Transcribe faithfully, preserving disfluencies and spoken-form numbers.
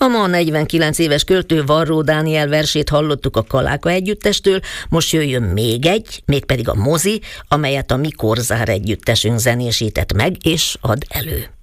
A ma negyvenkilenc éves költő Varró Dániel versét hallottuk a Kaláka együttestől, most jöjjön még egy, mégpedig a Mozi, amelyet a Mi Korzár együttesünk zenésített meg és ad elő.